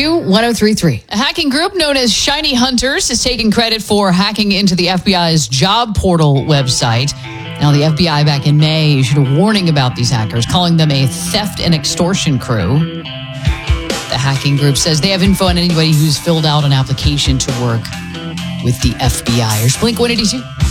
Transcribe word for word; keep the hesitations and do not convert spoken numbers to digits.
eighty-two, one oh three three. A hacking group known as Shiny Hunters is taking credit for hacking into the F B I's job portal website. Now, the F B I back in May issued a warning about these hackers, calling them a theft and extortion crew. The hacking group says they have info on anybody who's filled out an application to work with the F B I. Here's Blink one eighty-two.